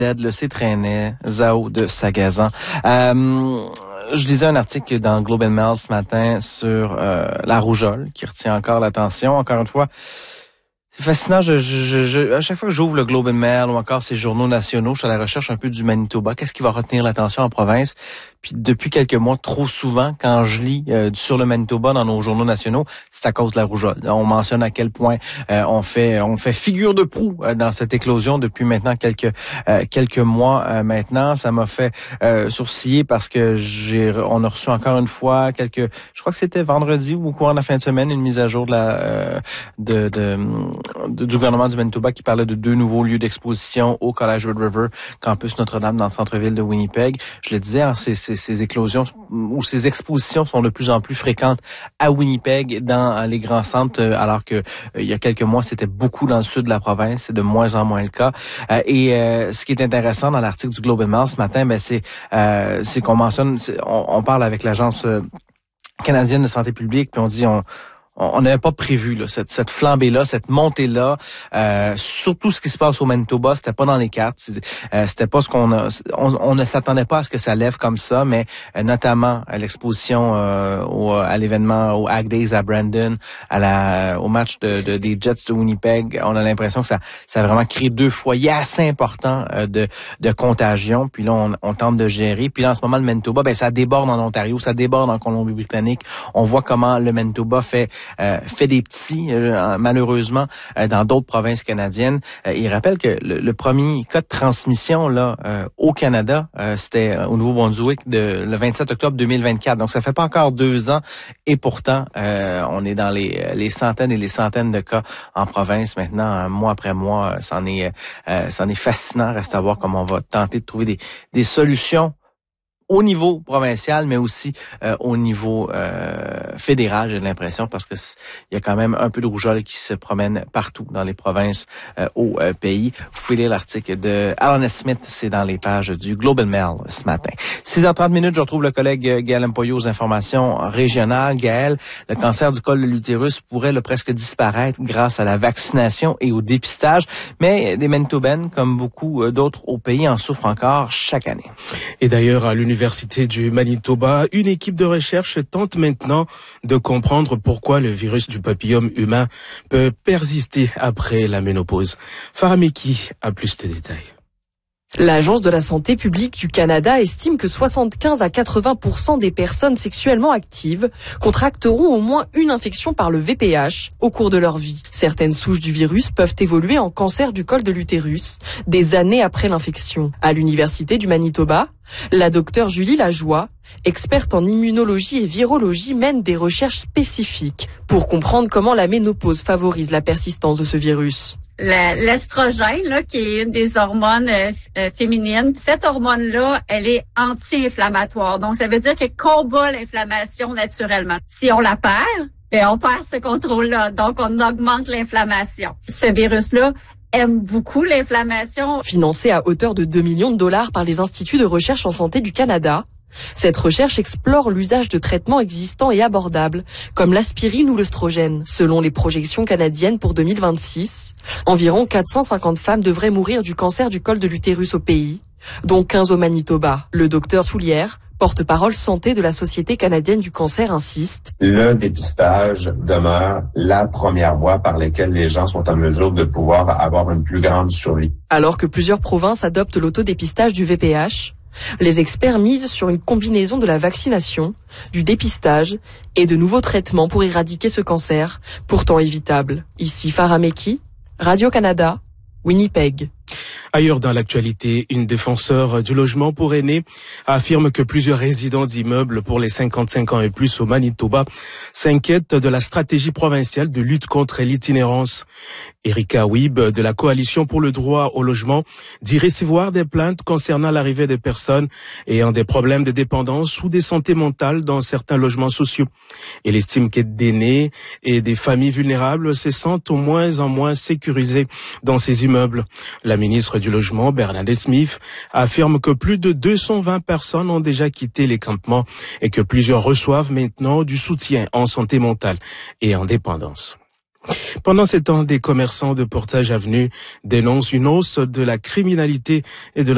le C-traînait, Zao de Sagazan. Je lisais un article dans Globe and Mail ce matin sur la rougeole qui retient encore l'attention. Encore une fois, c'est fascinant. À chaque fois que j'ouvre le Globe and Mail ou encore ces journaux nationaux, je suis à la recherche un peu du Manitoba. Qu'est-ce qui va retenir l'attention en province? Puis depuis quelques mois, trop souvent, quand je lis sur le Manitoba dans nos journaux nationaux, c'est à cause de la rougeole. On mentionne à quel point on fait figure de proue dans cette éclosion depuis maintenant quelques mois maintenant. Ça m'a fait sourciller parce que on a reçu encore une fois je crois que c'était vendredi ou au cours de la fin de semaine, une mise à jour du gouvernement du Manitoba qui parlait de 2 nouveaux lieux d'exposition au Collège Red River, campus Notre-Dame dans le centre-ville de Winnipeg. Je le disais, ces éclosions ou ces expositions sont de plus en plus fréquentes à Winnipeg dans les grands centres, alors que il y a quelques mois, c'était beaucoup dans le sud de la province. C'est de moins en moins le cas. Ce qui est intéressant dans l'article du Globe and Mail ce matin, c'est qu'on mentionne, on parle avec l'Agence canadienne de santé publique, puis on dit on n'avait pas prévu là, cette flambée-là, cette montée-là. Surtout ce qui se passe au Manitoba, c'était pas dans les cartes. C'était pas ce on ne s'attendait pas à ce que ça lève comme ça, mais notamment à l'exposition à l'événement au Ag Days à Brandon, au match des Jets de Winnipeg. On a l'impression que ça a vraiment créé 2 foyers assez importants de contagion. Puis là, on tente de gérer. Puis là, en ce moment, le Manitoba, ça déborde en Ontario, ça déborde en Colombie-Britannique. On voit comment le Manitoba fait des petits, malheureusement, dans d'autres provinces canadiennes. Il rappelle que le premier cas de transmission là au Canada, c'était au Nouveau-Brunswick le 27 octobre 2024. Donc, ça fait pas encore 2 ans. Et pourtant, on est dans les centaines et les centaines de cas en province maintenant, mois après mois. C'en est fascinant. Reste à voir comment on va tenter de trouver des solutions au niveau provincial, mais aussi au niveau fédéral, j'ai l'impression, parce que il y a quand même un peu de rougeole qui se promène partout dans les provinces au pays. Vous pouvez lire l'article de Alan Smith, c'est dans les pages du Globe and Mail ce matin. 6h30, je retrouve le collègue Gaël Mpoyo aux informations régionales. Gaël, le cancer du col de l'utérus pourrait presque disparaître grâce à la vaccination et au dépistage, mais des Manitobaines, comme beaucoup d'autres au pays, en souffrent encore chaque année. Et d'ailleurs, à l'Université du Manitoba, une équipe de recherche tente maintenant de comprendre pourquoi le virus du papillome humain peut persister après la ménopause. Farah Meki a plus de détails. L'Agence de la santé publique du Canada estime que 75 à 80% des personnes sexuellement actives contracteront au moins une infection par le VPH au cours de leur vie. Certaines souches du virus peuvent évoluer en cancer du col de l'utérus des années après l'infection. À l'Université du Manitoba, la docteure Julie Lajoie, experte en immunologie et virologie, mène des recherches spécifiques pour comprendre comment la ménopause favorise la persistance de ce virus. L'estrogène, là, qui est une des hormones féminines, cette hormone-là, elle est anti-inflammatoire. Donc, ça veut dire qu'elle combat l'inflammation naturellement. Si on la perd, on perd ce contrôle-là. Donc, on augmente l'inflammation. Ce virus-là aime beaucoup l'inflammation. Financé à hauteur de 2 millions de dollars par les instituts de recherche en santé du Canada, cette recherche explore l'usage de traitements existants et abordables, comme l'aspirine ou l'œstrogène. Selon les projections canadiennes pour 2026, environ 450 femmes devraient mourir du cancer du col de l'utérus au pays, dont 15 au Manitoba. Le docteur Soulière, porte-parole santé de la Société canadienne du cancer, insiste. Le dépistage demeure la première voie par laquelle les gens sont en mesure de pouvoir avoir une plus grande survie. Alors que plusieurs provinces adoptent l'autodépistage du VPH, les experts misent sur une combinaison de la vaccination, du dépistage et de nouveaux traitements pour éradiquer ce cancer, pourtant évitable. Ici Farah Meki, Radio-Canada, Winnipeg. Ailleurs dans l'actualité, une défenseure du logement pour aînés affirme que plusieurs résidents d'immeubles pour les 55 ans et plus au Manitoba s'inquiètent de la stratégie provinciale de lutte contre l'itinérance. Erika Wiebe de la Coalition pour le droit au logement dit recevoir des plaintes concernant l'arrivée des personnes ayant des problèmes de dépendance ou de santé mentale dans certains logements sociaux. Elle estime qu'aide aînés et des familles vulnérables se sentent au moins en moins sécurisées dans ces immeubles. La ministre du Logement, Bernadette Smith, affirme que plus de 220 personnes ont déjà quitté les campements et que plusieurs reçoivent maintenant du soutien en santé mentale et en dépendance. Pendant ces temps, des commerçants de Portage Avenue dénoncent une hausse de la criminalité et de la